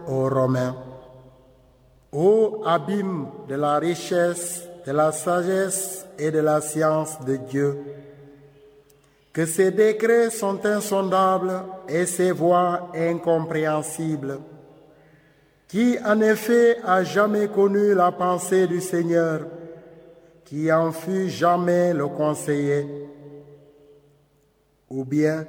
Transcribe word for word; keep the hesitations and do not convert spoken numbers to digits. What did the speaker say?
aux Romains. Ô abîme de la richesse, de la sagesse et de la science de Dieu, que ses décrets sont insondables et ses voies incompréhensibles. Qui en effet a jamais connu la pensée du Seigneur, qui en fut jamais le conseiller? Ou bien,